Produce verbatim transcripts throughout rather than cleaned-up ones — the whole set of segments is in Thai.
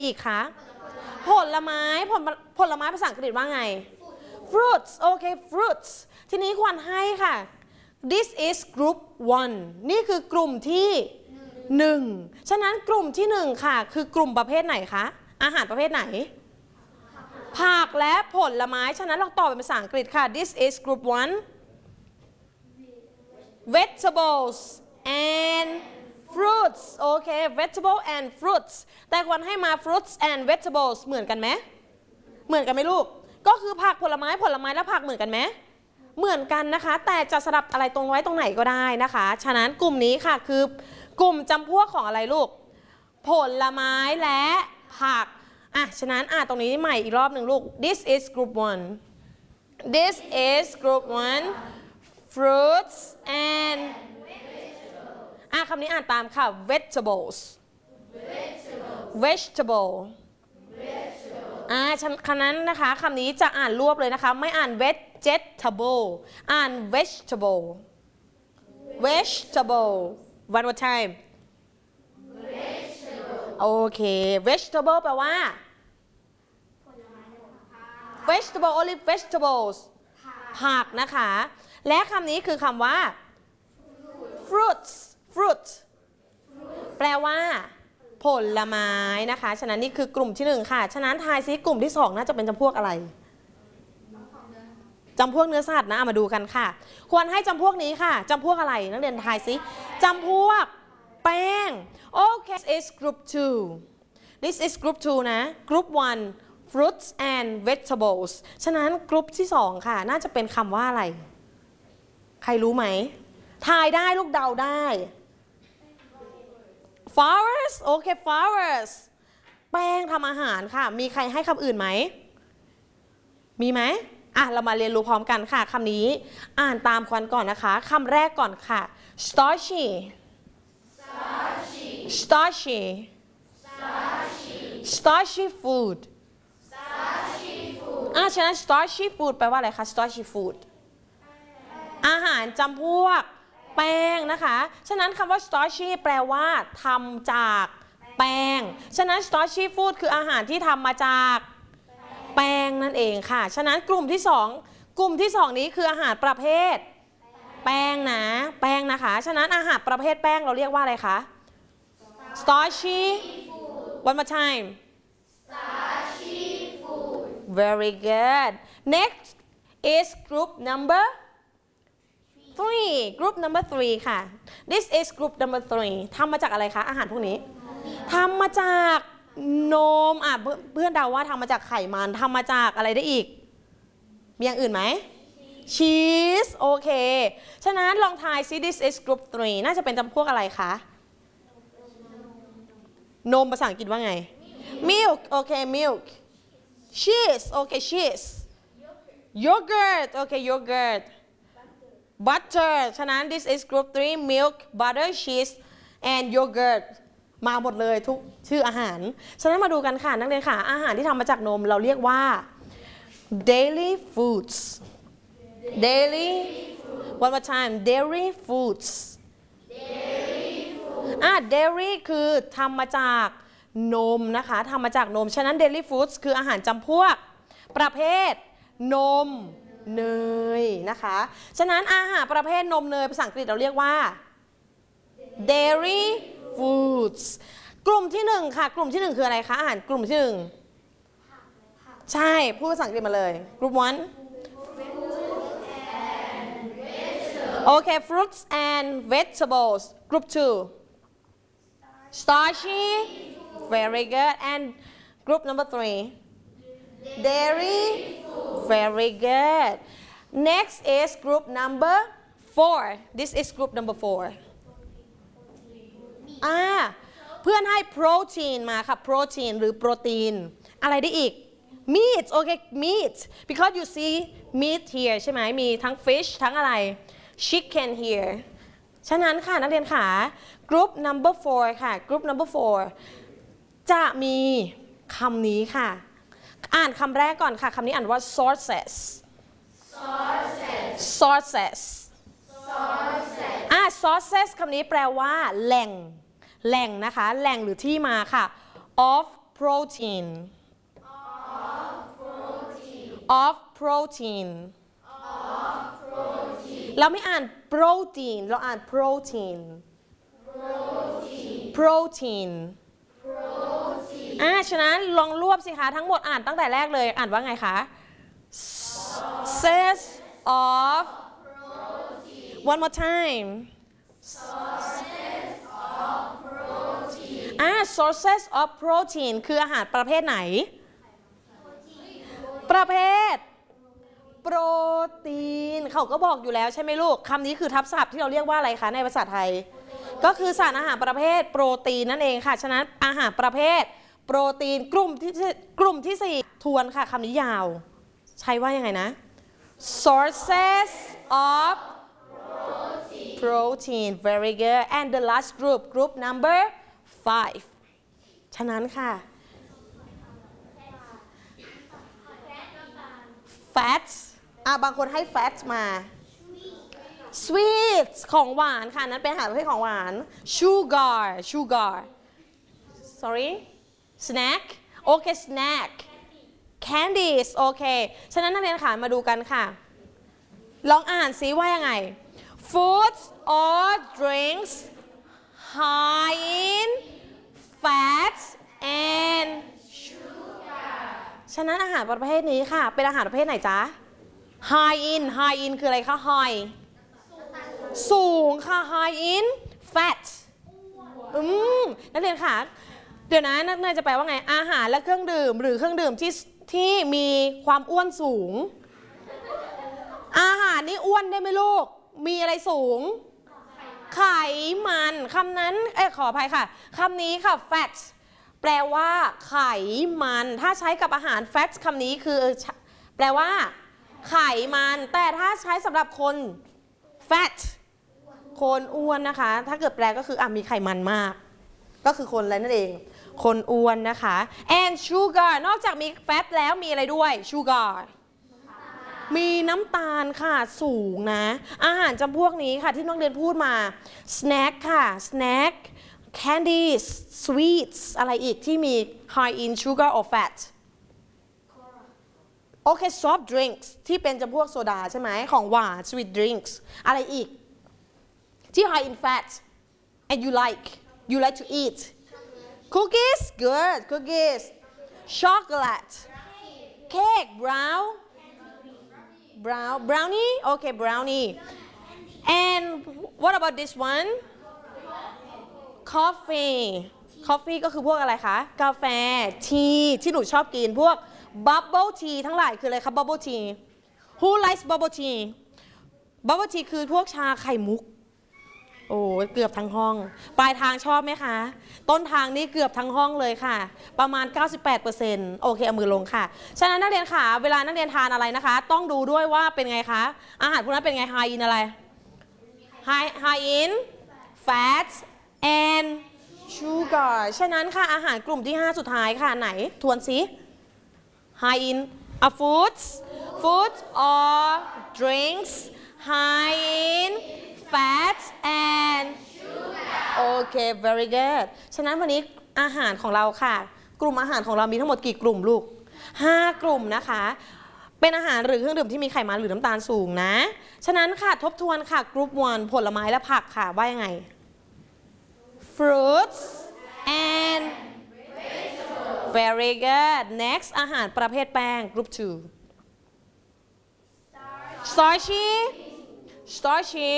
อีกคะผลไม้ผลผลไม้ภาษาอังกฤษว่าไง fruits โอเค fruits ทีนี้ควรให้ค่ะ this is group one นี่คือกลุ่มที่หนึ่งฉะนั้นกลุ่มที่หนึ่งค่ะคือกลุ่มประเภทไหนคะอาหารประเภทไหนผักและผลไม้ฉะนั้นเราตอบเป็นภาษาอังกฤษค่ะ this is group one vegetables and fruits โอเค vegetable and fruits แต่ควรให้มา fruits and vegetables เหมือนกันไหมเหมือนกันไหมลูกก็คือผักผลไม้ผลไม้และผักเหมือนกันไหมเหมือนกันนะคะแต่จะสลับอะไรตรงไว้ตรงไหนก็ได้นะคะฉะนั้นกลุ่มนี้ค่ะคือกลุ่มจำพวกของอะไรลูกผลไม้และผักอ่ะฉะนั้นอ่ะตรงนี้ใหม่อีกรอบหนึ่งลูก this is group one this is group one fruits and อ่ะคำนี้อ่านตามค่ะ vegetables vegetable อ่าคำนั้นนะคะคำนี้จะอ่านรวบเลยนะคะไม่อ่าน vegetable อ่าน vegetable vegetable one more timeโอเค vegetable แปลว่า vegetable only vegetables ผักนะคะและคำนี้คือคำว่า fruits fruit แปลว่าผลไม้นะคะฉะนั้นนี่คือกลุ่มที่หนึ่งค่ะฉะนั้นทายซิกลุ่มที่สองน่าจะเป็นจำพวกอะไรจำพวกเนื้อสัตว์นะมาดูกันค่ะควรให้จำพวกนี้ค่ะจำพวกอะไรนักเรียนทายซิจำพวกแป้งโอเค this is group two this is group two นะ group one fruits and vegetables ฉะนั้นกลุ่มที่สองค่ะน่าจะเป็นคำว่าอะไรใครรู้ไหมทายได้ลูกเดาได้ flowers โอเค flowers แป้งทำอาหารค่ะมีใครให้คำอื่นไหมมีไหมอ่ะเรามาเรียนรู้พร้อมกันค่ะคำนี้อ่านตามกันก่อนนะคะคำแรกก่อนค่ะ starchy starchy starchy food อ่ะฉะนั้น starchy food แปลว่าอะไรคะ starchy food อาหารจำพวกแป้งนะคะฉะนั้นคำว่า starchy แปลว่าทำจากแป้งฉะนั้น starchy food คืออาหารที่ทำมาจากแป้งนั่นเองค่ะฉะนั้นกลุ่มที่สองกลุ่มที่สองนี้คืออาหารประเภทแป้งนะแป้งนะคะฉะนั้นอาหารประเภทแป้งเราเรียกว่าอะไรคะ starchy one more time starchy food very good next is group number three group number three ค่ะ this is group number three ทำมาจากอะไรคะอาหารพวกนี้ทำมาจากนมอ่ะเพื่อนเดาว่าทำมาจากไขมันทำมาจากอะไรได้อีกมีอย่างอื่นไหมชีสโอเคฉะนั้นลองทายซิ this is group three น่าจะเป็นจำพวกอะไรคะนมภาษาอังกฤษว่าไง milk โอเค milk cheese โอเค cheese yogurt โอเค yogurt butter ฉะนั้น this is group three milk butter cheese and yogurt มาหมดเลยทุกชื่ออาหารฉะนั้นมาดูกันค่ะนักเรียนค่ะอาหารที่ทำมาจากนมเราเรียกว่า daily foods daily one more time dairy foods อ่ะ dairy คือทำมาจากนมนะคะทำมาจากนมฉะนั้น daily foods คืออาหารจำพวกประเภทนมเนยนะคะฉะนั้นอาหารประเภทนมเนยภาษาอังกฤษเราเรียกว่า dairy foods กลุ่มที่หนึ่งค่ะกลุ่มที่หนึ่งคืออะไรคะอาหารกลุ่มที่หนึ่งใช่พูดภาษาอังกฤษมาเลย group one โอเค fruits and vegetables group two starchy very good and group number three dairy very good next is group number four this is group number four อ่าเพื่อนให้โปรตีนมาค่ะโปรตีนหรือโปรตีนอะไรได้อีก meat โอเค meat because you see meat here ใช่ไหมมีทั้ง fish ทั้งอะไร chicken here ฉะนั้นค่ะนักเรียนค่ะ group number four ค่ะ group number four จะมีคำนี้ค่ะอ่านคำแรกก่อนค่ะคำนี้อ่านว่า sources sourcesอ่า sources คำนี้แปลว่าแหล่งแหล่งนะคะแหล่งหรือที่มาค่ะ of protein of protein เราไม่อ่าน protein เราอ่าน protein protein อ่าฉะนั้นลองรวบสิคะทั้งหมดอ่านตั้งแต่แรกเลยอ่านว่าไงคะ sources of one more timeอ่า sources of protein คืออาหารประเภทไหนประเภทโปรตีนเขาก็บอกอยู่แล้วใช่ไหมลูกคำนี้คือทับศัพท์ที่เราเรียกว่าอะไรคะในภาษาไทยก็คือสารอาหารประเภทโปรตีนนั่นเองค่ะฉะนั้นอาหารประเภทโปรตีนกลุ่มที่กลุ่มที่สี่ทวนค่ะคำนี้ยาวใช้ว่ายังไงนะ sources of protein very good and the last group group number five ฉะนั้นค่ะ fats อ่ะบางคนให้ fats มา sweets ของหวานค่ะนั้นเป็นอาหารประเภทของหวาน sugar sugar sorry snack โอเค snack candies โอเคฉะนั้นนักเรียนค่ะมาดูกันค่ะลองอ่านซิว่ายังไง foods or drinks high in fats and sugar ฉะนั้นอาหารประเภทนี้ค่ะเป็นอาหารประเภทไหนจ๊ะ high in high in คืออะไรคะ high สูงค่ะ high in fat อืมนักเรียนค่ะเดี๋ยวนะนักเรียนจะแปลว่าไงอาหารและเครื่องดื่มหรือเครื่องดื่มที่ที่มีความอ้วนสูงอาหารนี่อ้วนได้ไหมลูกมีอะไรสูงไขมันคำนั้นเอ้ขออภัยค่ะคำนี้ค่ะ fat แปลว่าไขมันถ้าใช้กับอาหาร fat คำนี้คือแปลว่าไขมันแต่ถ้าใช้สำหรับคน fat คนอ้วนนะคะถ้าเกิดแปลก็คืออ่ะมีไขมันมากก็คือคนอะไรนั่นเองคนอ้วนนะคะ and sugar นอกจากมี fat แล้วมีอะไรด้วย sugar มีน้ำตาลค่ะสูงนะอาหารจำพวกนี้ค่ะที่น้องเรียนพูดมา snack ค่ะ snack candies sweets อะไรอีกที่มี high in sugar or fat โอเค soft drinks ที่เป็นจำพวกโซดาใช่ไหมของหวาน sweet drinks อะไรอีกที่ high in fat and you like you like to eat cookies good cookies chocolate cake brown brown brownie okay brownie and what about this one coffee coffee ก็คือพวกอะไรคะกาแฟทีที่หนูชอบกินพวก bubble tea ทั้งหลายคืออะไรคะ bubble tea who likes bubble tea bubble tea คือพวกชาไข่มุกโอ้เกือบทั้งห้องปลายทางชอบไหมคะต้นทางนี่เกือบทั้งห้องเลยค่ะประมาณ เก้าสิบแปดเปอร์เซ็นต์ โอเคเอามือลงค่ะฉะนั้นนักเรียนค่ะเวลานักเรียนทานอะไรนะคะต้องดูด้วยว่าเป็นไงคะอาหารพวกนั้นเป็นไง high in อะไร high high in fat and sugar ฉะนั้นค่ะอาหารกลุ่มที่ห้าสุดท้ายค่ะไหนทวนซิ high in a foods foods or drinks high in fat and sugar โอเค very good ฉะนั้นวันนี้อาหารของเราค่ะกลุ่มอาหารของเรามีทั้งหมดกี่กลุ่มลูกห้ากลุ่มนะคะเป็นอาหารหรือเครื่องดื่มที่มีไขมันหรือน้ำตาลสูงนะฉะนั้นค่ะทบทวนค่ะกลุ่มหนึ่งผลไม้และผักค่ะว่ายังไง fruits and very good next อาหารประเภทแป้ง group two starchy starchy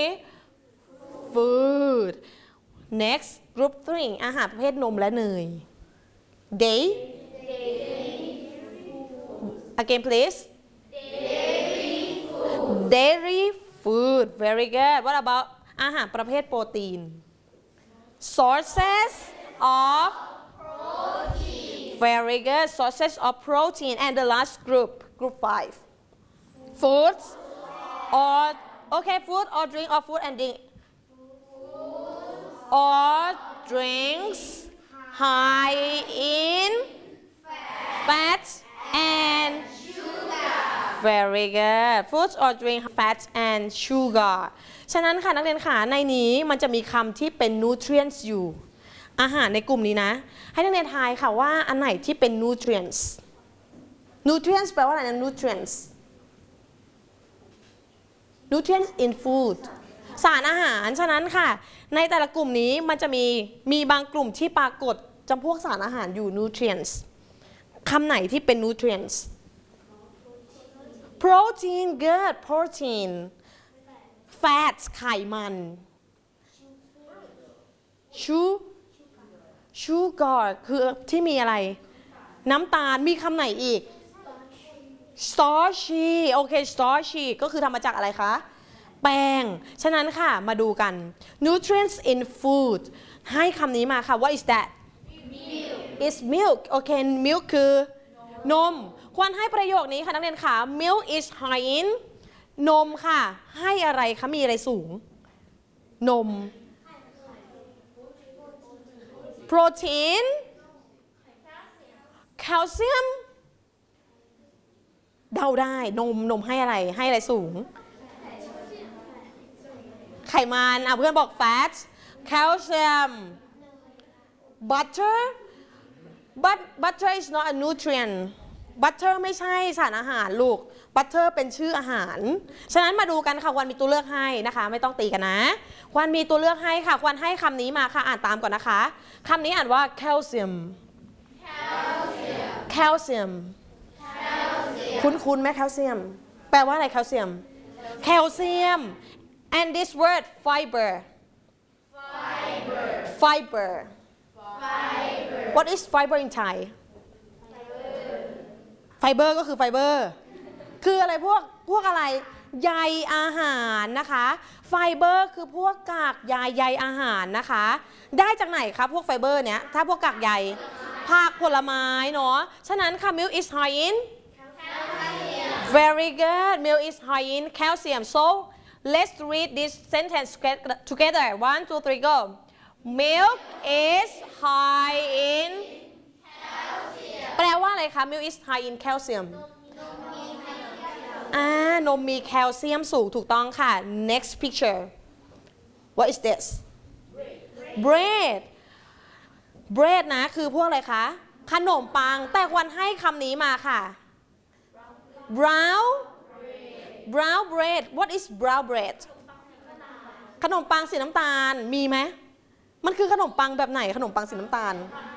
food next group three อาหารประเภทนมและเนย day again please dairy food very good what about อาหารประเภทโปรตีน sources of protein very good sources of protein and the last group group five foods or okay food or drink or food and drink or drinks high in fat and sugar very good foods or drink fat and sugar ฉะนั้นค่ะนักเรียนค่ะในนี้มันจะมีคำที่เป็น nutrients อยู่อาหารในกลุ่มนี้นะให้นักเรียนทายค่ะว่าอันไหนที่เป็น nutrients nutrients แปลว่าอะไรนะ nutrients nutrients in food สารอาหารฉะนั้นค่ะในแต่ละกลุ่มนี้มันจะมีมีบางกลุ่มที่ปรากฏจำพวกสารอาหารอยู่ nutrients คำไหนที่เป็น nutrients protein good protein fats ไขมันชูชูกอร์คือที่มีอะไรน้ำตาลมีคำไหนอีก starchy โอเค starchy ก็คือทำมาจากอะไรคะแป้งฉะนั้นค่ะมาดูกัน nutrients in food ให้คำนี้มาค่ะ what is that milk is milk โอเค milk คือนมควรให้ประโยคนี้ค่ะนักเรียนค่ะ milk is high in นมค่ะให้อะไรคะมีอะไรสูงนมโปรตีนแคลเซียมเดาได้นมนมให้อะไรให้อะไรสูงไขมันอ่ะเพื่อนบอก fat calcium butter but butter is not a nutrient butter ไม่ใช่สารอาหารลูก butter เป็นชื่ออาหารฉะนั้นมาดูกันค่ะวันมีตัวเลือกให้นะคะไม่ต้องตีกันนะวันมีตัวเลือกให้ค่ะวันให้คำนี้มาค่ะอ่านตามก่อนนะคะคำนี้อ่านว่า calcium calcium คุ้นๆไหมแคลเซียมแปลว่าอะไรแคลเซียมแคลเซียม and this word fiber fiber fiber what is fiber in Thai ไฟเบอร์ก็คือไฟเบอร์คืออะไรพวกพวกอะไรใยอาหารนะคะไฟเบอร์คือพวกกากใยใยอาหารนะคะได้จากไหนคะพวกไฟเบอร์เนี้ยถ้าพวกกากใยผักผลไม้เนาะฉะนั้นค่ะ milk is high in very good milk is high in calcium so let's read this sentence together one two three go milk is high inแปลว่าอะไรคะ milk is high in calcium อ่านมมีแคลเซียมสูงถูกต้องค่ะ next picture what is this bread bread นะคือพวกอะไรคะขนมปังแต่วันให้คำนี้มาค่ะ brown brown bread what is brown bread ขนมปังสีน้ำตาลมีไหมมันคือขนมปังแบบไหนขนมปังสีน้ำตาล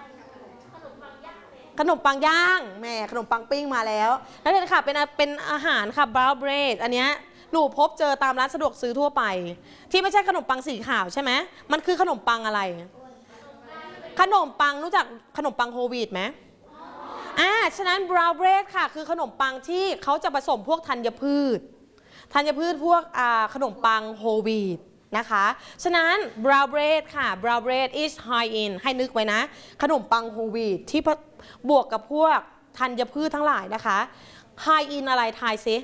ขนมปังย่างแม่ขนมปังปิ้งมาแล้วนั่นเองค่ะเป็นเป็นอาหารค่ะ brown bread อันเนี้ยหนูพบเจอตามร้านสะดวกซื้อทั่วไปที่ไม่ใช่ขนมปังสีขาวใช่ไหมมันคือขนมปังอะไรขนมปังรู้จักขนมปังโฮลวีตไหมอ่าฉะนั้น brown bread ค่ะคือขนมปังที่เขาจะผสมพวกธัญพืชธัญพืชพวกอ่าขนมปังโฮลวีตนะคะฉะนั้น brown bread ค่ะ brown bread is high in ให้นึกไว้นะขนมปังโฮลวีตที่บวกกับพวกธัญพืชทั้งหลายนะคะ high in อะไรทายซิ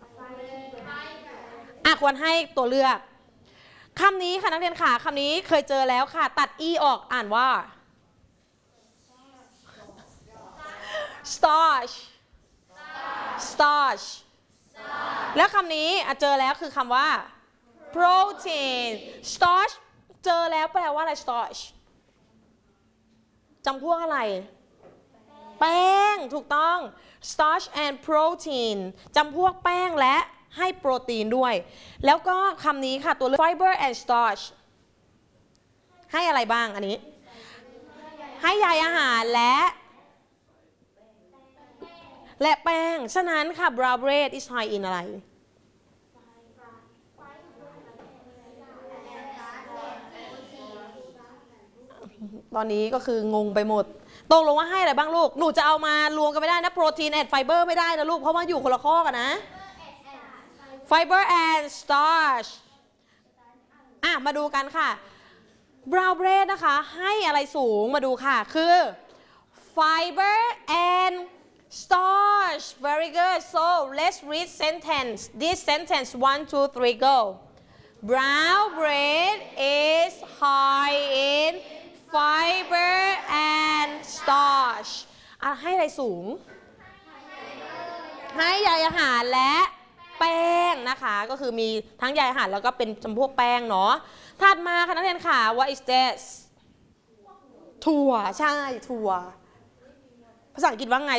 อ่ะควรให้ตัวเลือกคำนี้ค่ะนักเรียนค่ะคำนี้เคยเจอแล้วค่ะตัด e ออกอ่านว่า starch starch แล้วคำนี้เจอแล้วคือคำว่า protein starch เจอแล้วแปลว่าอะไร starch จำพวกอะไรแป้งถูกต้อง starch and protein จำพวกแป้งและให้โปรตีนด้วยแล้วก็คำนี้ค่ะตัวเลือก fiber and starch ให้อะไรบ้างอันนี้ให้ใยอาหารและและแป้งฉะนั้นค่ะ brown bread is high in อะไรตอนนี้ก็คืองงไปหมดตกลงว่าให้อะไรบ้างลูกหนูจะเอามารวมกันไม่ได้นะโปรตีนแอนด์ไฟเบอร์ไม่ได้นะลูกเพราะว่าอยู่คนละข้อกันนะfiber and starch อ่ะมาดูกันค่ะ brown bread นะคะให้อะไรสูงมาดูค่ะคือ fiber and starch very good so let's read sentence this sentence one two three go brown bread is high in fiber and starch อ่ะให้อะไรสูงให้ใยอาหารและแป้งนะคะก็คือมีทั้งใยอาหารแล้วก็เป็นจำพวกแป้งเนาะถัดมาค่ะนักเรียนค่ะ what is this ถั่วใช่ถั่วภาษาอังกฤษว่าไง